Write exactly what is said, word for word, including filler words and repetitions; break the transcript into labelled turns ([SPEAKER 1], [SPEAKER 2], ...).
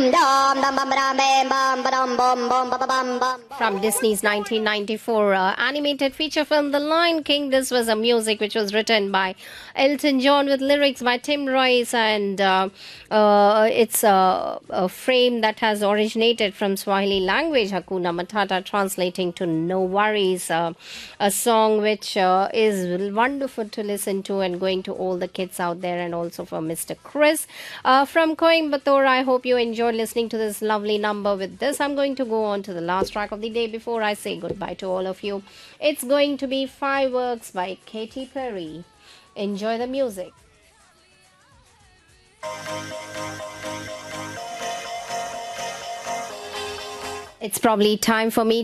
[SPEAKER 1] From Disney's nineteen ninety-four uh, animated feature film The Lion King, this was a music which was written by Elton John with lyrics by Tim Rice, and uh, uh, it's a, a frame that has originated from Swahili language, Hakuna Matata, translating to no worries, uh, a song which uh, is wonderful to listen to and going to all the kids out there, and also for Mister Chris uh, from Coimbatore. I hope you enjoyed listening to this lovely number. With this, I'm going to go on to the last track of the day before I say goodbye to all of you. It's going to be Fireworks by Katy Perry. Enjoy the music. It's probably time for me